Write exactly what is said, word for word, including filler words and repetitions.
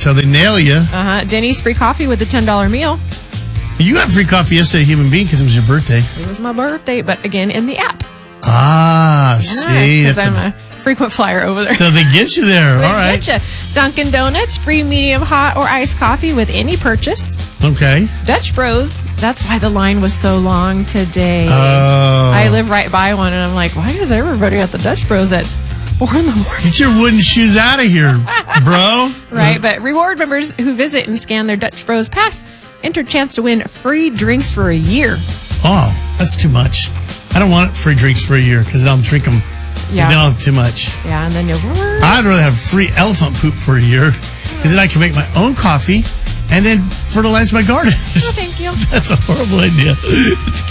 So they nail you. Uh-huh. Denny's free coffee with a ten dollar meal. You got free coffee yesterday, human being, because it was your birthday. It was my birthday, but again, in the app. Ah, Yeah, see. because That's I'm a, a frequent flyer over there. so they get you there. All They right. get ya. Dunkin' Donuts, free medium hot or iced coffee with any purchase. Okay. Dutch Bros, that's why the line was so long today. Oh. I live right by one, and I'm like, why is everybody at the Dutch Bros at four in the morning? Get your wooden shoes out of here, bro. Right, but reward members who visit and scan their Dutch Bros pass enter chance to win free drinks for a year. Oh, that's too much. I don't want free drinks for a year because then I'll drink them. Yeah. And then I'll have too much. Yeah, and then you'll... I'd rather have free elephant poop for a year because then I can make my own coffee and then fertilize my garden. Oh, thank you. That's a horrible idea. It's